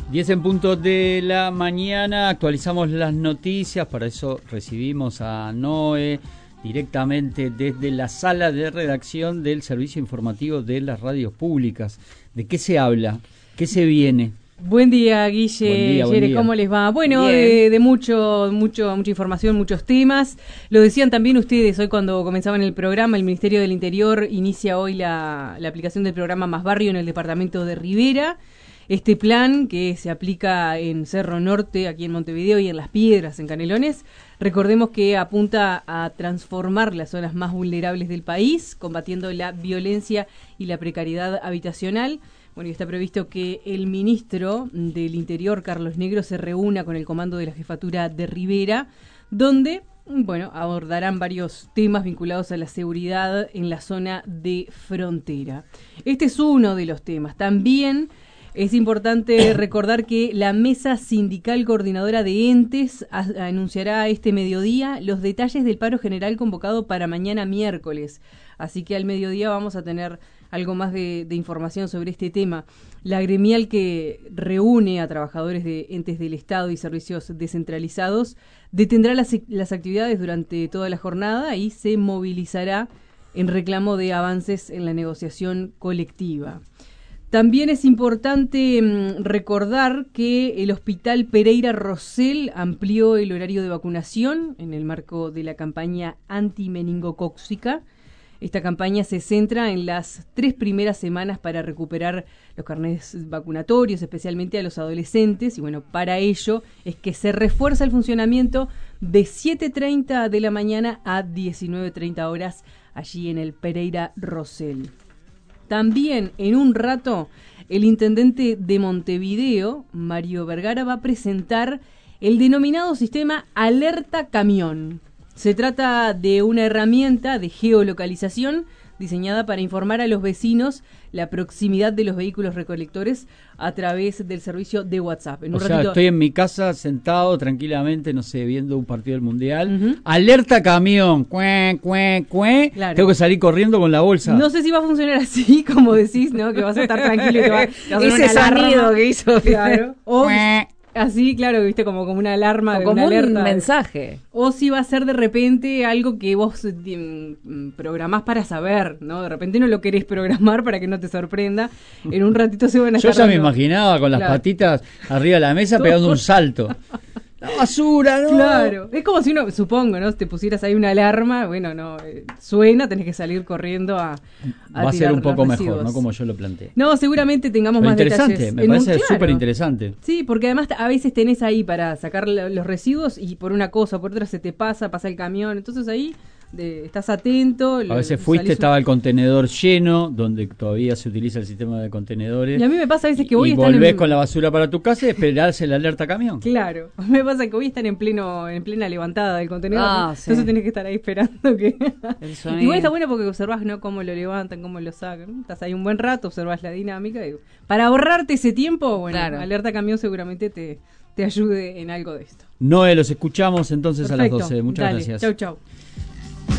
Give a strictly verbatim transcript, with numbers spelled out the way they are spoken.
diez en punto de la mañana, actualizamos las noticias, para eso recibimos a Noé directamente desde la sala de redacción del Servicio Informativo de las Radios Públicas. ¿De qué se habla? ¿Qué se viene? Buen día, Guille, buen día, buen Yere, día. ¿Cómo les va? Bueno, de, de mucho, mucho, mucha información, muchos temas. Lo decían también ustedes hoy cuando comenzaban el programa, el Ministerio del Interior inicia hoy la, la aplicación del programa Más Barrio en el departamento de Rivera. Este plan que se aplica en Cerro Norte, aquí en Montevideo, y en Las Piedras, en Canelones, recordemos que apunta a transformar las zonas más vulnerables del país, combatiendo la violencia y la precariedad habitacional. Bueno, y está previsto que el ministro del Interior, Carlos Negro, se reúna con el comando de la jefatura de Rivera, donde, bueno, abordarán varios temas vinculados a la seguridad en la zona de frontera. Este es uno de los temas. También es importante recordar que la Mesa Sindical Coordinadora de Entes a- anunciará este mediodía los detalles del paro general convocado para mañana miércoles. Así que al mediodía vamos a tener algo más de, de información sobre este tema. La gremial que reúne a trabajadores de entes del Estado y servicios descentralizados detendrá las, las actividades durante toda la jornada y se movilizará en reclamo de avances en la negociación colectiva. También es importante mmm, recordar que el Hospital Pereira Rosell amplió el horario de vacunación en el marco de la campaña antimeningocóxica. Esta campaña se centra en las tres primeras semanas para recuperar los carnets vacunatorios, especialmente a los adolescentes. Y bueno, para ello es que se refuerza el funcionamiento de siete treinta de la mañana a diecinueve treinta horas allí en el Pereira Rosell. También en un rato el intendente de Montevideo, Mario Vergara, va a presentar el denominado sistema Alerta Camión. Se trata de una herramienta de geolocalización diseñada para informar a los vecinos la proximidad de los vehículos recolectores a través del servicio de WhatsApp. En O un sea, ratito... estoy en mi casa sentado tranquilamente, no sé, viendo un partido del Mundial. Uh-huh. Alerta camión, cuen, cuen, cuen. Claro. Tengo que salir corriendo con la bolsa. No sé si va a funcionar así, como decís, ¿no? Que vas a estar tranquilo y te va, te va a sonar Ese una alarma. sonido que hizo. Claro. O Cuen. así, claro, viste, como, como una alarma, de como una alerta. un mensaje. O si va a ser de repente algo que vos eh, programás para saber, ¿no? De repente no lo querés programar para que no te sorprenda. En un ratito se van a Yo estar ya me dando- imaginaba con las Claro. patitas arriba de la mesa pegando un salto. ¡La basura, no! Claro, es como si uno, supongo, ¿no? Te pusieras ahí una alarma, bueno, no, eh, suena, tenés que salir corriendo a, a Va a ser tirar un poco los mejor, residuos. ¿no? Como yo lo planteé. No, seguramente tengamos Pero más interesante, detalles. me en un- parece claro. súper interesante. Sí, porque además a veces tenés ahí para sacar la- los residuos y por una cosa o por otra se te pasa, pasa el camión, entonces ahí de, estás atento. A veces fuiste, estaba el contenedor lleno, donde todavía se utiliza el sistema de contenedores. Y a mí me pasa a veces que voy y y están volvés en... con la basura para tu casa y esperás el alerta camión. Claro, me pasa que hoy están en pleno en plena levantada del contenedor, Ah, ¿no? sí. Entonces tenés que estar ahí esperando que... El sonido. Igual está bueno porque observás, ¿no? Cómo lo levantan, cómo lo sacan. Estás ahí un buen rato, observás la dinámica. Y para ahorrarte ese tiempo, bueno, Claro. alerta camión seguramente te, te ayude en algo de esto. Noé, los escuchamos entonces Perfecto. a las doce. Muchas Dale. gracias. Chau, chau.